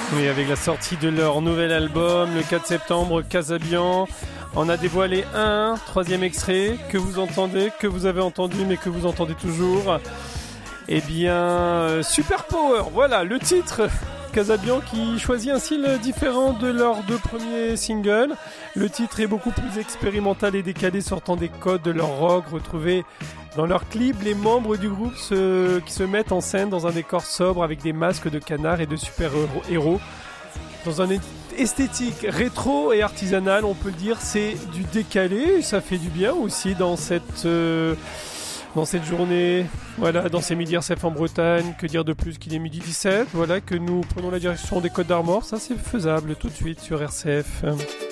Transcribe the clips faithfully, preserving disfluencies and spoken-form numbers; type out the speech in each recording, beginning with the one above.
Oui, avec la sortie de leur nouvel album, le quatre septembre, Casabian, on a dévoilé un troisième extrait que vous entendez, que vous avez entendu, mais que vous entendez toujours. Eh bien, euh, Super Power, voilà le titre. Casabian qui choisit un style différent de leurs deux premiers singles. Le titre est beaucoup plus expérimental et décalé, sortant des codes de leur rock retrouvés dans leur clip. Les membres du groupe se, qui se mettent en scène dans un décor sobre avec des masques de canards et de super-héros. Dans un esthétique rétro et artisanale, on peut le dire, c'est du décalé. Ça fait du bien aussi dans cette... Euh, Dans cette journée, voilà, dans ces midis R C F en Bretagne, que dire de plus qu'il est midi dix-sept, voilà, que nous prenons la direction des Côtes d'Armor, ça c'est faisable tout de suite sur R C F.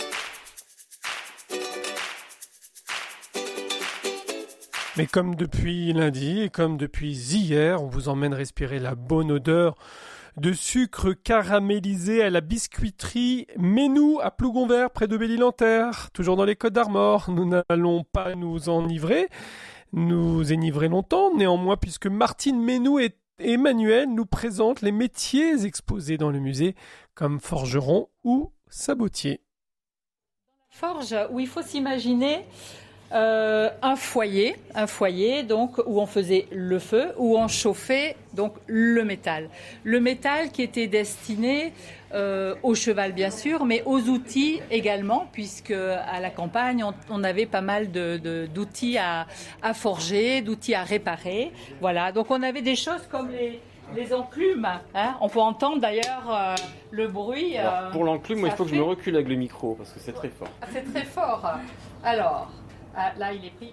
Mais comme depuis lundi et comme depuis hier, on vous emmène respirer la bonne odeur de sucre caramélisé à la biscuiterie Ménou à Plougonvert, près de Belle-Île-en-Terre, toujours dans les Côtes d'Armor. Nous n'allons pas nous enivrer, nous énivrer longtemps, néanmoins, puisque Martine Ménou et Emmanuel nous présentent les métiers exposés dans le musée, comme forgeron ou sabotier. Forge, où il faut s'imaginer euh, un foyer, un foyer donc où on faisait le feu, où on chauffait donc le métal. Le métal qui était destiné euh, au cheval bien sûr, mais aux outils également, puisque à la campagne on, on avait pas mal de, de, d'outils à, à forger, d'outils à réparer. Voilà, donc on avait des choses comme les Les enclumes, hein, on peut entendre d'ailleurs euh, le bruit. Euh, Alors, pour l'enclume, moi, il faut fait... que je me recule avec le micro parce que c'est très fort. C'est très fort. Alors, là, il est pris.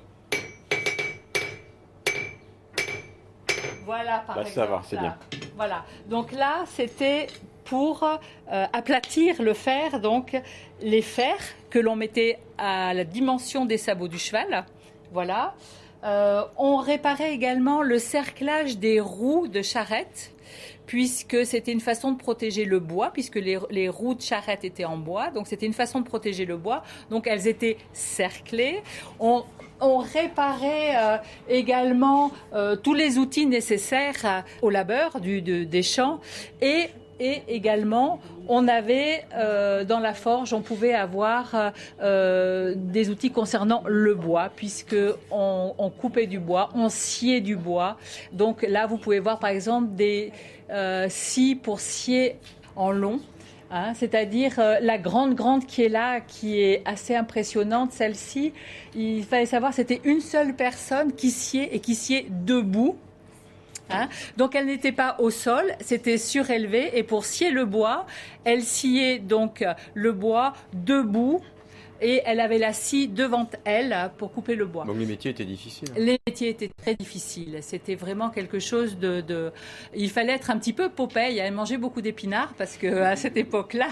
Voilà, par là, exemple. Ça va, c'est là. bien. Voilà. Donc là, c'était pour euh, aplatir le fer, donc les fers que l'on mettait à la dimension des sabots du cheval. Voilà. Euh, on réparait également le cerclage des roues de charrette, puisque c'était une façon de protéger le bois, puisque les, les roues de charrette étaient en bois, donc c'était une façon de protéger le bois, donc elles étaient cerclées. On, on réparait euh, également euh, tous les outils nécessaires euh, au labeur du, de, des champs, et Et également, on avait euh, dans la forge, on pouvait avoir euh, des outils concernant le bois, puisque on, on coupait du bois, on sciait du bois. Donc là, vous pouvez voir par exemple des euh, scies pour scier en long. Hein, c'est-à-dire euh, la grande grande qui est là, qui est assez impressionnante, celle-ci. Il fallait savoir, c'était une seule personne qui sciait et qui sciait debout. Hein, donc elle n'était pas au sol, c'était surélevé, et pour scier le bois, elle sciait donc le bois debout et elle avait la scie devant elle pour couper le bois. Donc les métiers étaient difficiles. Les métiers étaient très difficiles. C'était vraiment quelque chose de, de... Il fallait être un petit peu Popeye, hein, manger beaucoup d'épinards parce que à cette époque-là,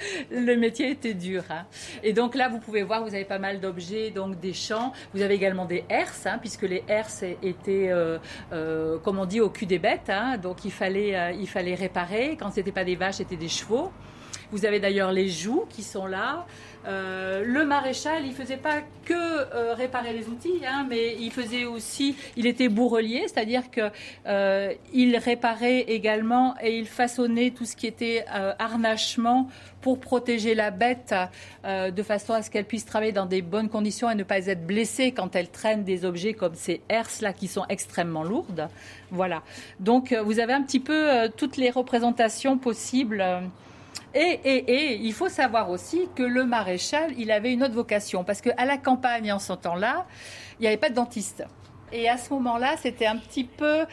le métier était dur. Hein. Et donc là, vous pouvez voir, vous avez pas mal d'objets, donc des champs. Vous avez également des herses, hein, puisque les herses étaient, euh, euh, comme on dit, au cul des bêtes. Hein, donc il fallait, euh, il fallait réparer. Quand c'était pas des vaches, c'était des chevaux. Vous avez d'ailleurs les jougs qui sont là. Euh, le maréchal, il faisait pas que euh, réparer les outils, hein, mais il faisait aussi, il était bourrelier, c'est-à-dire que euh, il réparait également et il façonnait tout ce qui était euh, harnachement pour protéger la bête euh, de façon à ce qu'elle puisse travailler dans des bonnes conditions et ne pas être blessée quand elle traîne des objets comme ces herses-là qui sont extrêmement lourdes. Voilà. Donc euh, vous avez un petit peu euh, toutes les représentations possibles. Euh, Et, et, et il faut savoir aussi que le maréchal, il avait une autre vocation, parce qu'à la campagne, en ce temps-là, il n'y avait pas de dentiste. Et à ce moment-là, c'était un petit peu,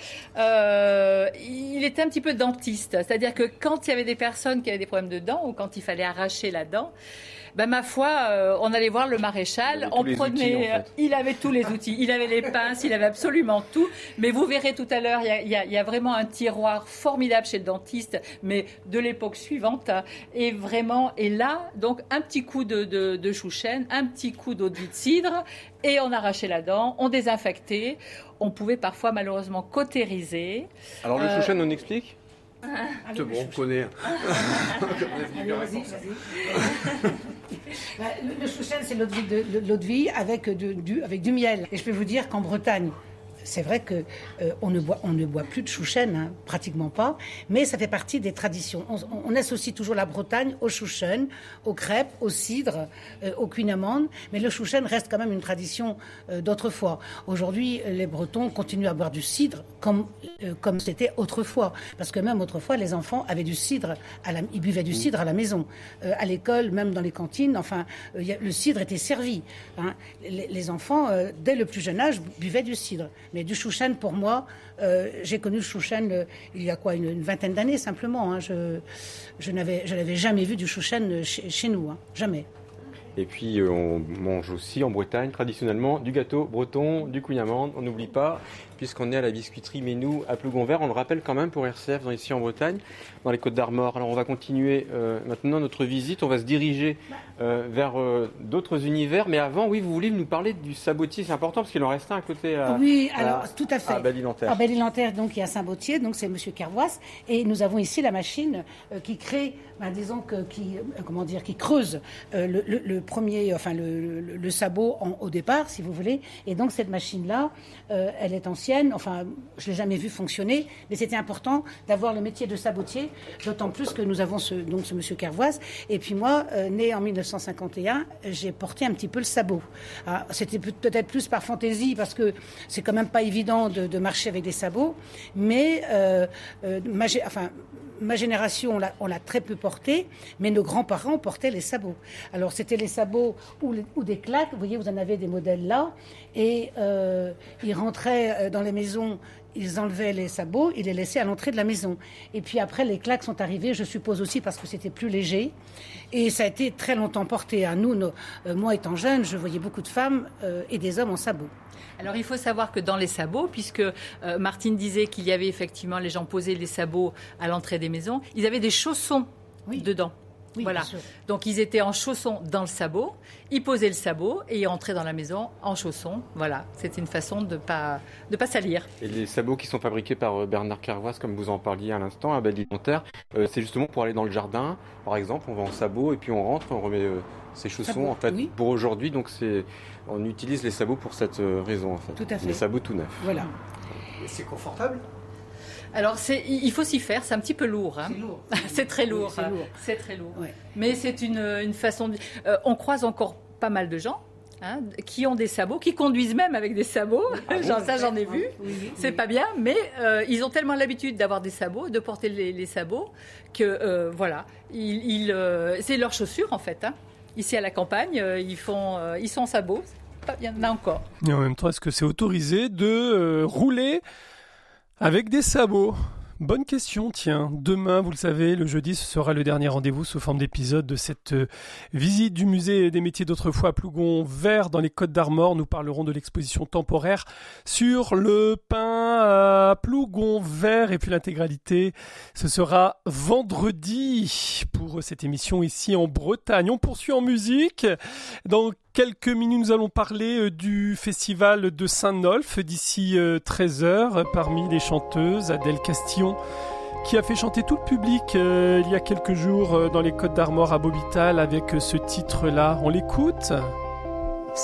euh, il était un petit peu dentiste, c'est-à-dire que quand il y avait des personnes qui avaient des problèmes de dents ou quand il fallait arracher la dent, ben ma foi, euh, on allait voir le maréchal, on prenait, outils, en fait. Il avait tous les outils, il avait les pinces, il avait absolument tout. Mais vous verrez tout à l'heure, il y a, il y a, il y a vraiment un tiroir formidable chez le dentiste, mais de l'époque suivante. Et vraiment, et là, donc un petit coup de, de, de chouchen, un petit coup d'eau de vie de cidre, et on arrachait la dent, on désinfectait. On pouvait parfois malheureusement cautériser. Alors le euh, chouchen, on explique ? Ah, c'est bon, on connaît. Allez, vas-y, vas-y. Bah, le, le chouchen, c'est l'eau de vie, de, de, l'eau de vie avec, de, du, avec du miel. Et je peux vous dire qu'en Bretagne, c'est vrai que euh, on ne boit, on ne boit plus de chouchen, hein, pratiquement pas, mais ça fait partie des traditions. On, on associe toujours la Bretagne au chouchen, aux crêpes, au cidre, euh, aux cuines amandes, mais le chouchen reste quand même une tradition euh, d'autrefois. Aujourd'hui, les Bretons continuent à boire du cidre comme euh, comme c'était autrefois, parce que même autrefois, les enfants avaient du cidre, à la, ils buvaient du cidre à la maison, euh, à l'école, même dans les cantines. Enfin, euh, y a, le cidre était servi. Hein. Les, les enfants, euh, dès le plus jeune âge, buvaient du cidre. Mais du chouchen, pour moi, euh, j'ai connu le chouchen euh, il y a quoi, une, une vingtaine d'années simplement. Hein. Je, je n'avais, je n'avais jamais vu du chouchen chez, chez nous, hein. Jamais. Et puis euh, on mange aussi en Bretagne traditionnellement du gâteau breton, du couille amande, on n'oublie pas, puisqu'on est à la biscuiterie Ménou à Plougonvert, on le rappelle quand même pour R C F, dans, ici en Bretagne, dans les Côtes d'Armor. Alors on va continuer euh, maintenant notre visite, on va se diriger euh, vers euh, d'autres univers, mais avant, oui, vous voulez nous parler du sabotier, c'est important parce qu'il en reste un à côté à, oui, alors, à, tout à fait. à Belle-Île-en-Terre. À Belle-Île-en-Terre, donc il y a Saint-Bautier, donc c'est Monsieur Kervois, et nous avons ici la machine euh, qui crée, ben, disons que qui, euh, comment dire, qui creuse euh, le, le, le premier, enfin le, le, le sabot en, au départ, si vous voulez, et donc cette machine-là, euh, elle est ancienne, enfin je l'ai jamais vue fonctionner, mais c'était important d'avoir le métier de sabotier, d'autant plus que nous avons ce, donc ce Monsieur Kervois, et puis moi, euh, né en mille neuf cent cinquante et un, j'ai porté un petit peu le sabot. Ah, c'était peut-être plus par fantaisie, parce que c'est quand même pas évident de, de marcher avec des sabots, mais euh, euh, ma, enfin, ma génération, on l'a, on l'a très peu porté, mais nos grands-parents portaient les sabots. Alors c'était les sabots ou, les, ou des claques, vous voyez, vous en avez des modèles là, et euh, ils rentraient dans les maisons, ils enlevaient les sabots, ils les laissaient à l'entrée de la maison. Et puis après, les claques sont arrivées, je suppose aussi parce que c'était plus léger. Et ça a été très longtemps porté. À nous, nos, euh, moi étant jeune, je voyais beaucoup de femmes euh, et des hommes en sabots. Alors il faut savoir que dans les sabots, puisque euh, Martine disait qu'il y avait effectivement, les gens posaient les sabots à l'entrée des maisons, ils avaient des chaussons oui. dedans. Oui, voilà. Donc ils étaient en chaussons dans le sabot, ils posaient le sabot et ils rentraient dans la maison en chaussons. Voilà, c'était une façon de pas de pas salir. Et les sabots qui sont fabriqués par Bernard Kervois, comme vous en parliez à l'instant, à Belle-Île-en-Terre, euh, c'est justement pour aller dans le jardin, par exemple, on va en sabot et puis on rentre, on remet euh, ses chaussons sabot, en fait oui. pour aujourd'hui. Donc c'est, on utilise les sabots pour cette euh, raison en fait. Tout à fait. Les sabots tout neufs. Voilà. Et c'est confortable? Alors, c'est, il faut s'y faire, c'est un petit peu lourd. Hein. C'est lourd. c'est très lourd. Oui, c'est lourd. C'est très lourd. Ouais. Mais c'est une, une façon de... Euh, on croise encore pas mal de gens hein, qui ont des sabots, qui conduisent même avec des sabots. Ah, Genre, bon, ça, j'en ai vu. Oui, oui, c'est oui. pas bien, mais euh, ils ont tellement l'habitude d'avoir des sabots, de porter les, les sabots, que euh, voilà, ils, ils, euh, c'est leurs chaussures en fait. Hein. Ici à la campagne, euh, ils, font, euh, ils sont en sabots. Il y en a encore. Et en même temps, est-ce que c'est autorisé de euh, rouler avec des sabots? Bonne question, tiens. Demain, vous le savez, le jeudi, ce sera le dernier rendez-vous sous forme d'épisode de cette euh, visite du musée des métiers d'autrefois à Plougonvert dans les Côtes d'Armor. Nous parlerons de l'exposition temporaire sur le pain à Plougonvert et puis l'intégralité. Ce sera vendredi pour cette émission ici en Bretagne. On poursuit en musique. Dans quelques minutes, nous allons parler du festival de Saint-Nolff d'ici treize heures. Parmi les chanteuses, Adèle Castillon, qui a fait chanter tout le public euh, il y a quelques jours euh, dans les Côtes d'Armor à Bobital avec euh, ce titre-là. On l'écoute ?